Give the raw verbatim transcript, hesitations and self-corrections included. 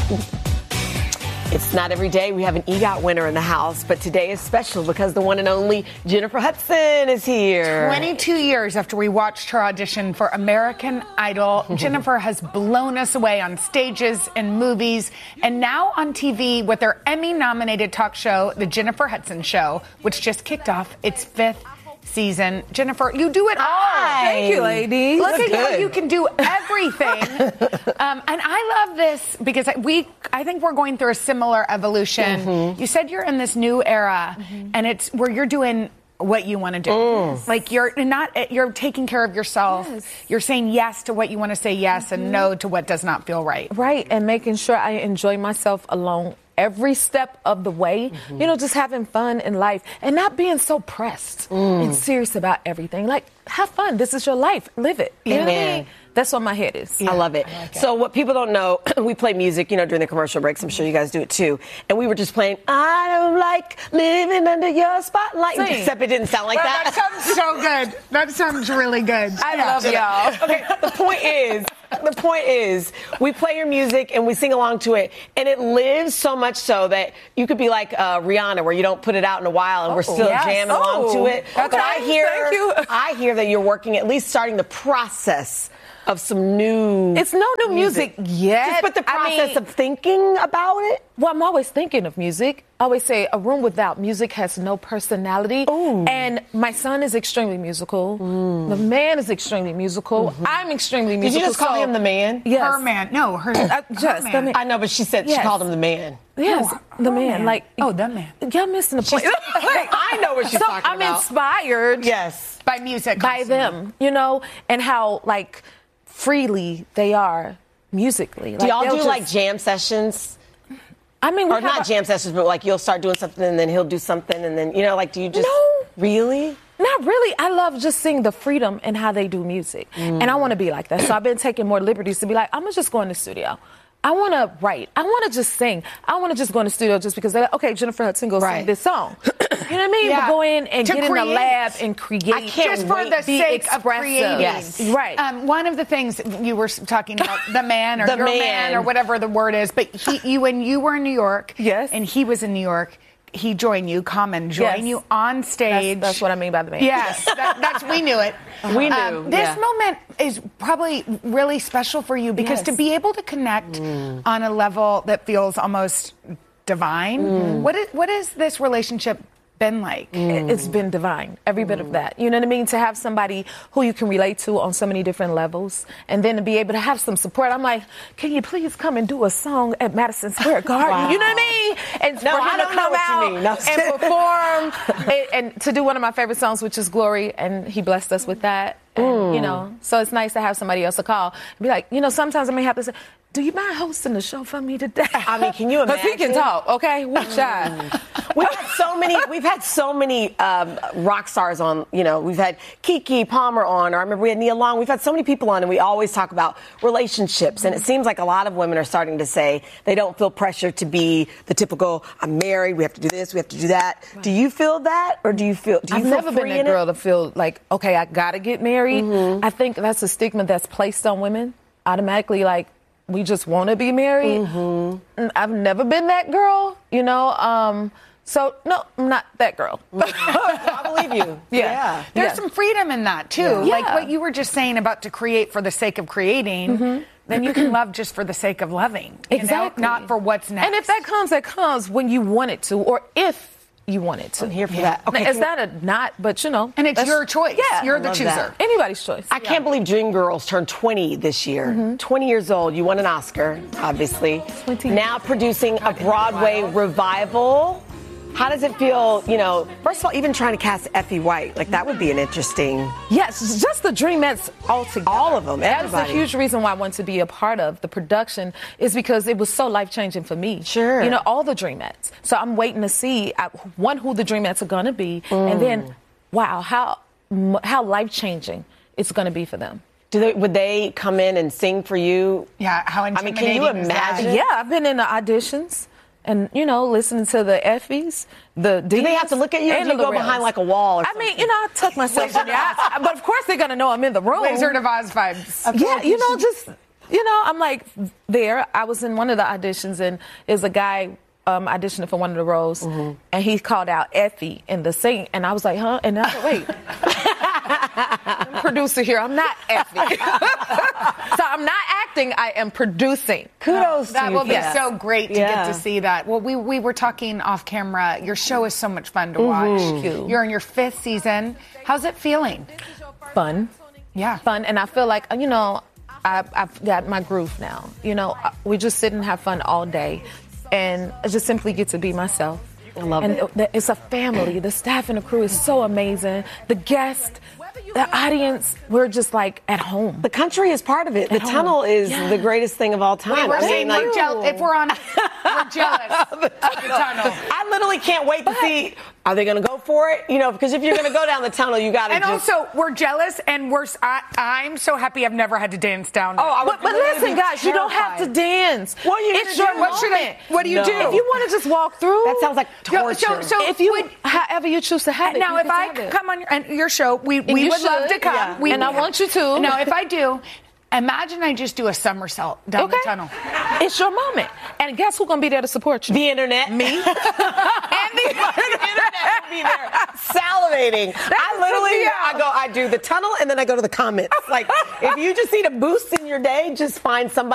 It's not every day we have an EGOT winner in the house, but today is special because the one and only Jennifer Hudson is here. twenty-two years after we watched her audition for American Idol, Jennifer has blown us away on stages and movies, and now on T V with her Emmy-nominated talk show, The Jennifer Hudson Show, which just kicked off its fifth season. Jennifer, you do it all. Hi. Thank you, ladies. Look at good. you. You can do everything. um, and I love this because we, I think we're going through a similar evolution. Mm-hmm. You said you're in this new era, mm-hmm. and it's where you're doing what you want to do. Mm. Like you're not, you're taking care of yourself. Yes. You're saying yes to what you want to say yes, mm-hmm. and no to what does not feel right. Right, and making sure I enjoy myself alone every step of the way, mm-hmm. you know, just having fun in life and not being so pressed mm. and serious about everything. Like, have fun. This is your life. Live it. You know what I mean? That's what my head is. Yeah, I love it. I like it. So what people don't know, we play music, you know, during the commercial breaks. I'm sure you guys do it too. And we were just playing, I don't like living under your spotlight. Sing. Except it didn't sound like well, that. That sounds so good. That sounds really good. I yeah. love y'all. Okay, the point is, the point is, we play your music and we sing along to it, and it lives so much so that you could be like uh, Rihanna, where you don't put it out in a while and oh, we're still yes. jamming oh, along to it. Okay. But I hear, Thank you. I hear that you're working, at least starting the process of some new. It's no new music, music yet. Just but the process I mean, of thinking about it. Well, I'm always thinking of music. I always say a room without music has no personality. Ooh. And my son is extremely musical. Mm. The man is extremely musical. Mm-hmm. I'm extremely musical. Did you just call so, him the man? Yes. Her man. No, her. Uh, just her the man. man. I know, but she said yes. she called him the man. Yes, no, the man. man. Like oh, the man. Y'all missing the point. I know what she's so talking I'm about. I'm inspired. Yes, by music, by them. You know, and how like freely they are musically. Do like, y'all do just, like jam sessions? I mean, we or not a, jam sessions, but like you'll start doing something and then he'll do something and then, you know, like do you just. No. Really? Not really. I love just seeing the freedom in how they do music. Mm. And I want to be like that. So I've been taking more liberties to be like, I'm going to just go in the studio. I want to write. I want to just sing. I want to just go in the studio just because they're like, okay, Jennifer Hudson, go right. sing this song. You know what I mean? Yeah. But go in and to get create. in the lab and create. I can't just for wait. the Be sake expressive. of creating. Yes. Right. Um, one of the things you were talking about, the man or the your man. man or whatever the word is, but he, you, when you were in New York, yes. and he was in New York, he joined you, Common, joined yes. you on stage. That's, that's what I mean by the man. Yes, that, that's we knew it. We knew. Um, this yeah. moment is probably really special for you because yes. to be able to connect mm. on a level that feels almost divine. Mm. What is what is this relationship been like? Mm. It's been divine, every bit of that. You know what I mean? To have somebody who you can relate to on so many different levels, and then to be able to have some support. I'm like, can you please come and do a song at Madison Square Garden? Wow. You know what I mean? And no, for him I to don't come know what out you mean. No. and perform and, and to do one of my favorite songs, which is Glory, and he blessed us with that. And, mm. you know, so it's nice to have somebody else to call and be like, you know, sometimes I may have to say, do you mind hosting the show for me today? I mean, can you imagine? Because he can talk, okay? Watch out. We've had so many. We've had so many um, rock stars on. You know, we've had Keke Palmer on, or I remember we had Nia Long. We've had so many people on, and we always talk about relationships. And it seems like a lot of women are starting to say they don't feel pressure to be the typical. I'm married. We have to do this. We have to do that. Right. Do you feel that, or do you feel? Do you I've feel never free been that in girl it? to feel like, okay, I gotta get married. Mm-hmm. I think that's a stigma that's placed on women. Automatically, like, we just want to be married. Mm-hmm. I've never been that girl, you know. Um, so no, I'm not that girl. I believe you. Yeah, yeah. There's yeah. some freedom in that too. Yeah. Like Yeah. what you were just saying about to create for the sake of creating. Mm-hmm. Then you can love just for the sake of loving. You Exactly. know? Not for what's next. And if that comes, that comes when you want it to, or if you want it to. I'm here for Yeah. that. Okay, it's can- not a not, but you know. and it's that's- your choice. Yeah, You're I the love chooser. that. anybody's choice. I can't believe Dreamgirls turned twenty this year. Mm-hmm. twenty years old. You won an Oscar, obviously. twenty Now producing a Broadway revival. How does it feel, you know, first of all, even trying to cast Effie White, like that would be an interesting. Yes, just the Dreamettes all together. All of them, That's everybody. a huge reason why I want to be a part of the production is because it was so life-changing for me. Sure. You know, all the Dreamettes. So I'm waiting to see, uh, one, who the Dreamettes are going to be, Mm. and then, wow, how how life-changing it's going to be for them. Do they, would they come in and sing for you? Yeah, how I mean, intimidating can you is that? imagine? Yeah, I've been in the auditions. And, you know, listening to the Effies, the Do they have to look at you, or do you go behind like a wall or I something? mean, you know, I tuck myself in the eye. But, of course, they're going to know I'm in the room. Wizard of Oz vibes. Yeah, you know, just you know, I'm like there. I was in one of the auditions, and there's a guy um, auditioning for one of the roles, mm-hmm. and he called out Effie in the scene, and I was like, huh? And I said, wait. I'm producer here. I'm not Effie. So I'm not acting. I am producing. Kudos that to you. will be Yes. so great to Yeah. get to see that. Well, we we were talking off camera. Your show is so much fun to Mm-hmm. watch. Thank you. You're in your fifth season. How's it feeling? Fun. Yeah. Fun. And I feel like, you know, I, I've got my groove now. You know, we just sit and have fun all day. And I just simply get to be myself. I love and it. And it's a family. The staff and the crew is so amazing. The guests, the audience, we're just like at home. The country is part of it. The home. tunnel is Yeah. the greatest thing of all time. We're I mean, saying like, we're jeal- if we're on, we're jealous of the tunnel. I literally can't wait to see, are they going to go for it? You know, because if you're going to go down the tunnel, you got to And just... also, we're jealous, and we're. s- I, I'm so happy I've never had to dance down. Oh, I would But, but really listen, be guys, you don't have to terrified. dance. What are you It's gonna your do? moment. What should I- what do you No. do? If you want to just walk through, That sounds like So- torture. so- so- if you, would- however you choose to have it. Now, you if can I have it. come on your, and your show, we, we you would love should. to come. Yeah. We, And I want you to. No, if I do, imagine I just do a somersault down Okay. the tunnel. It's your moment. And guess who's going to be there to support you? The internet. Me? and the internet will be there salivating. I literally, me I out. go, I do the tunnel and then I go to the comments. Like, if you just need a boost in your day, just find somebody.